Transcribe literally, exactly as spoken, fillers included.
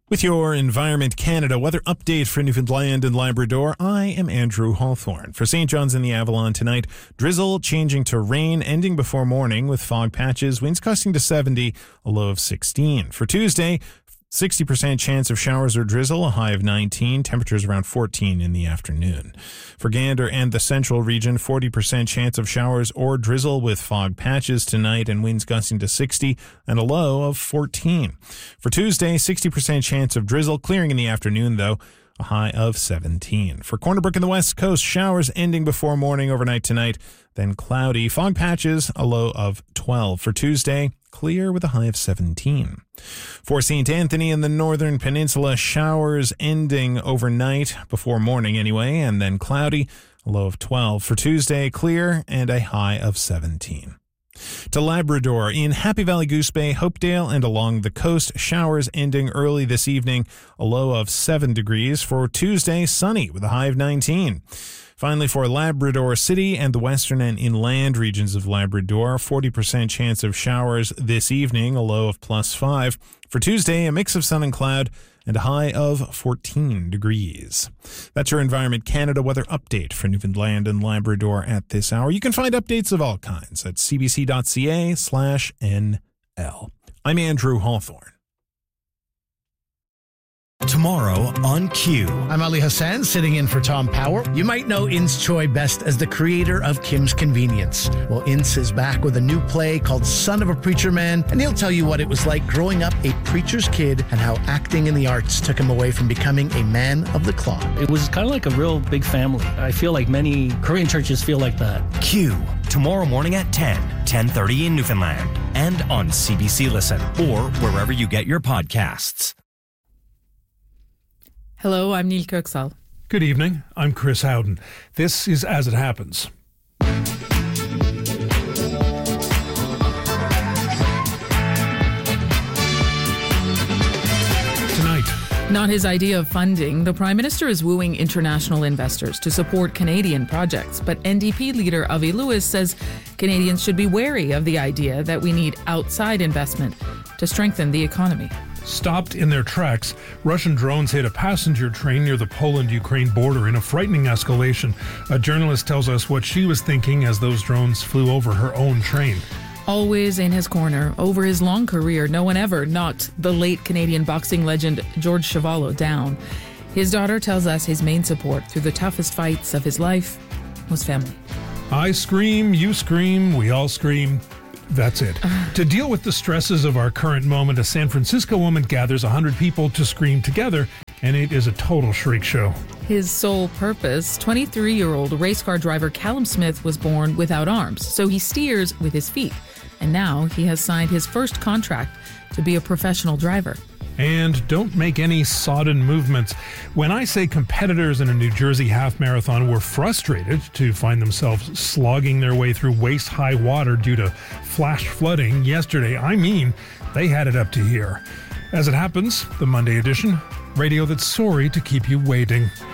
With your Environment Canada weather update for Newfoundland and Labrador, I am Andrew Hawthorne. For Saint John's and the Avalon tonight, drizzle changing to rain, ending before morning with fog patches, winds gusting to seventy, a low of sixteen. For Tuesday, sixty percent chance of showers or drizzle, a high of nineteen, temperatures around fourteen in the afternoon. For Gander and the central region, forty percent chance of showers or drizzle with fog patches tonight and winds gusting to sixty and a low of fourteen. For Tuesday, sixty percent chance of drizzle, clearing in the afternoon though, a high of seventeen. For Corner Brook and the West Coast, showers ending before morning overnight tonight, then cloudy, fog patches, a low of twelve. For Tuesday, clear with a high of seventeen. For Saint Anthony and the Northern Peninsula, showers ending overnight, before morning anyway, and then cloudy, a low of twelve. For Tuesday, clear and a high of seventeen. To Labrador, in Happy Valley, Goose Bay, Hopedale, and along the coast, showers ending early this evening, a low of seven degrees. For Tuesday, sunny with a high of nineteen. Finally, for Labrador City and the western and inland regions of Labrador, forty percent chance of showers this evening, a low of plus five. For Tuesday, a mix of sun and cloud and a high of fourteen degrees. That's your Environment Canada weather update for Newfoundland and Labrador at this hour. You can find updates of all kinds at cbc.ca slash NL. I'm Andrew Hawthorne. Tomorrow on Q. I'm Ali Hassan, sitting in for Tom Power. You might know Ince Choi best as the creator of Kim's Convenience. Well, Ince is back with a new play called Son of a Preacher Man, and he'll tell you what it was like growing up a preacher's kid and how acting in the arts took him away from becoming a man of the cloth. It was kind of like a real big family. I feel like many Korean churches feel like that. Q, tomorrow morning at ten, ten thirty in Newfoundland, and on C B C Listen, or wherever you get your podcasts. Hello, I'm Neil Kirksall. Good evening. I'm Chris Howden. This is As It Happens. Tonight. Not his idea of funding, the Prime Minister is wooing international investors to support Canadian projects, but N D P leader Avi Lewis says Canadians should be wary of the idea that we need outside investment to strengthen the economy. Stopped in their tracks, Russian drones hit a passenger train near the Poland-Ukraine border in a frightening escalation. A journalist tells us what she was thinking as those drones flew over her own train. Always in his corner, over his long career, no one ever knocked the late Canadian boxing legend George Chuvalo down. His daughter tells us his main support through the toughest fights of his life was family. I scream, you scream, we all scream. That's it. To deal with the stresses of our current moment, a San Francisco woman gathers one hundred people to scream together, and it is a total shriek show. His sole purpose, twenty-three-year-old race car driver Callum Smith was born without arms, so he steers with his feet. And now he has signed his first contract to be a professional driver. And don't make any sodden movements. When I say competitors in a New Jersey half marathon were frustrated to find themselves slogging their way through waist-high water due to flash flooding yesterday, I mean they had it up to here. As it happens, the Monday edition, radio that's sorry to keep you waiting.